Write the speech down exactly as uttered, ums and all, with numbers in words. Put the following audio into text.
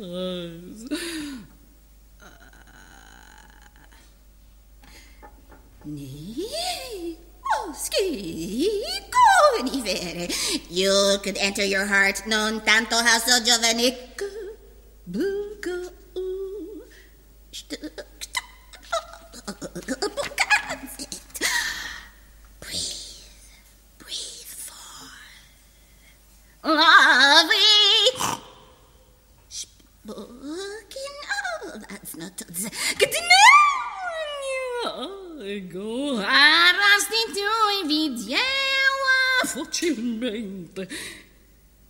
Nee, oh, schicco di vere. You could enter your heart non tanto hasso giovanico. Buco. Breathe, breathe forth. Lovely. Spoken. Oh, that's not. Good to know. Go, arrasti tu e vediamo facilmente.